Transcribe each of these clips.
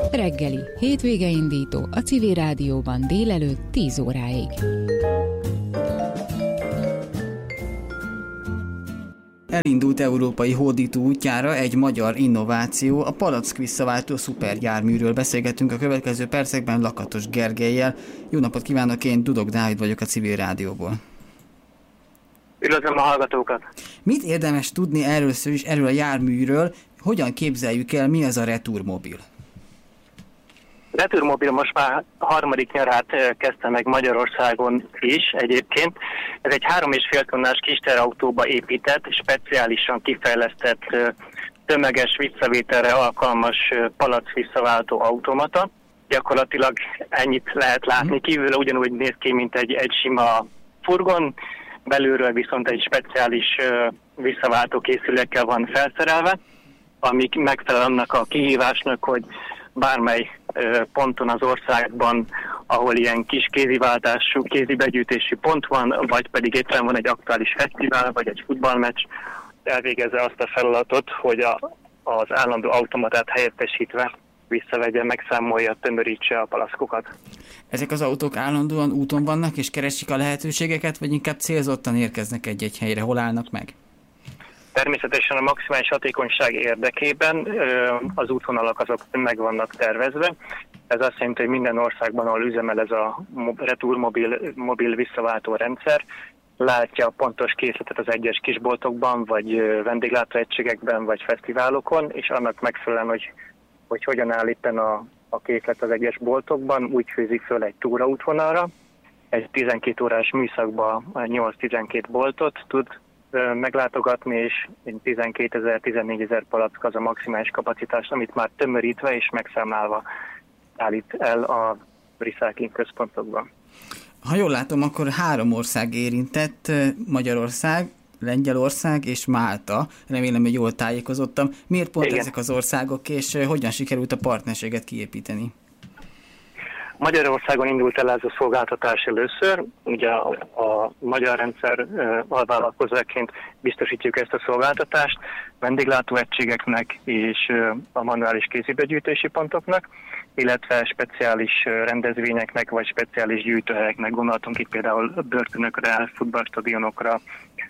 Reggeli, hétvége indító a Civil Rádióban délelőtt 10 óráig. Elindult európai hódító útjára egy magyar innováció, a palack visszaváltó szuperjárműről beszélgetünk a következő percekben Lakatos Gergellyel. Jó napot kívánok, én Dudok Dávid vagyok a Civil Rádióból. Üdvözlöm a hallgatókat! Mit érdemes tudni erről a járműről, hogyan képzeljük el, mi az a Returmobil? Returmobil most már harmadik nyarát kezdte meg Magyarországon is egyébként. Ez egy 3,5 tonnás kisterautóba épített, speciálisan kifejlesztett tömeges visszavételre alkalmas palack visszaváltó automata. Gyakorlatilag ennyit lehet látni, kívül ugyanúgy néz ki, mint egy sima furgon, belülről viszont egy speciális visszaváltó készülékkel van felszerelve, amik megfelel annak a kihívásnak, hogy bármely ponton az országban, ahol ilyen kis kéziváltású, kézibegyűjtési pont van, vagy pedig éppen van egy aktuális fesztivál, vagy egy futballmeccs, elvégezze azt a feladatot, hogy az állandó automatát helyettesítve visszavegye, megszámolja, tömörítse a palaszkokat. Ezek az autók állandóan úton vannak és keresik a lehetőségeket, vagy inkább célzottan érkeznek egy-egy helyre? Hol állnak meg? Természetesen a maximális hatékonyság érdekében az útvonalak azok meg vannak tervezve. Ez azt jelenti, hogy minden országban, ahol üzemel ez a Returmobil visszaváltó rendszer, látja a pontos készletet az egyes kisboltokban, vagy vendéglátóegységekben, vagy fesztiválokon, és annak megfelelően, hogy hogyan áll éppen a készlet az egyes boltokban, úgy főzik föl egy túraútvonalra. Egy 12 órás műszakban 8-12 boltot tud meglátogatni, és 12.000-14.000 palack az a maximális kapacitás, amit már tömörítve és megszámlálva állít el a recycling központokban. Ha jól látom, akkor 3 ország érintett, Magyarország, Lengyelország és Málta. Remélem, hogy jól tájékozottam. Miért pont ezek az országok, és hogyan sikerült a partnerséget kiépíteni? Magyarországon indult el ez a szolgáltatás először. Ugye a magyar rendszer alvállalkozóként biztosítjuk ezt a szolgáltatást vendéglátóegységeknek és a manuális kézibegyűjtési pontoknak, illetve speciális rendezvényeknek vagy speciális gyűjtőhelyeknek, gondoltunk itt például börtönökre, futballstadionokra,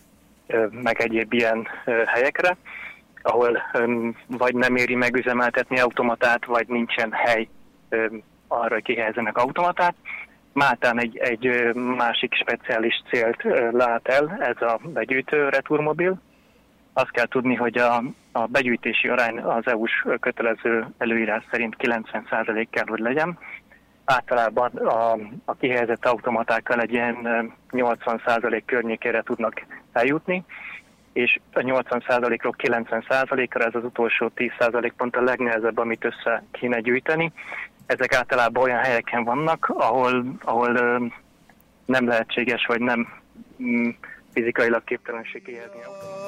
meg egyéb ilyen helyekre, ahol vagy nem éri megüzemeltetni automatát, vagy nincsen hely arra, hogy kihelyezzenek automatát. Máltán egy másik speciális célt lát el, ez a begyűjtő Returmobil. Azt kell tudni, hogy a begyűjtési arány az EU-s kötelező előírás szerint 90% kell, hogy legyen. Általában a kihelyezett automatákkal egy ilyen 80% környékére tudnak eljutni, és a 80%-ról 90%-ra ez az utolsó 10% pont a legnehezebb, amit össze kéne gyűjteni. Ezek általában olyan helyeken vannak, ahol nem lehetséges, vagy nem fizikailag képtelenség kihelyezni autót.